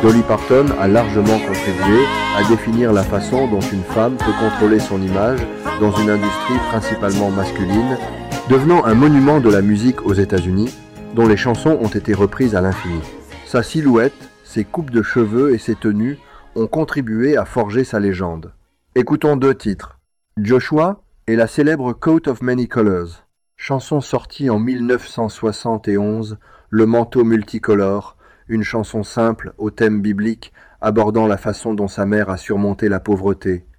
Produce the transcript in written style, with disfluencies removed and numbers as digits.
Dolly Parton a largement contribué à définir la façon dont une femme peut contrôler son image dans une industrie principalement masculine, devenant un monument de la musique aux États-Unis, dont les chansons ont été reprises à l'infini. Sa silhouette, ses coupes de cheveux et ses tenues ont contribué à forger sa légende. Écoutons 2 titres. Joshua et la célèbre Coat of Many Colors, chanson sortie en 1971, Le manteau multicolore, une chanson simple au thème biblique abordant la façon dont sa mère a surmonté la pauvreté.